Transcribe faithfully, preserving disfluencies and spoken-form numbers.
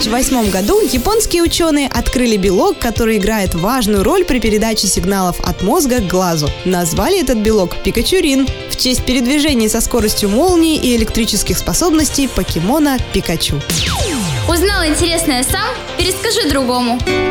В две тысячи восьмом году японские ученые открыли белок, который играет важную роль при передаче сигналов от мозга к глазу. Назвали этот белок пикачурин в честь передвижений со скоростью молнии и электрических способностей покемона Пикачу. Узнал интересное сам? Перескажи другому.